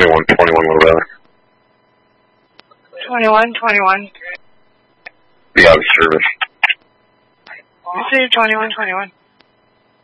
2121, what about it? 2121. Be out of service. Receive 2121.